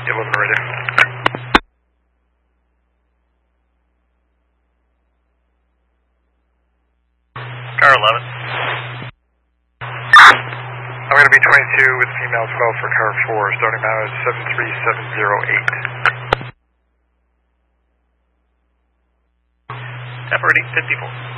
11 radio. Car 11. I'm going to be 22 with female 12 for car 4, starting now at 73708. App ready, 54.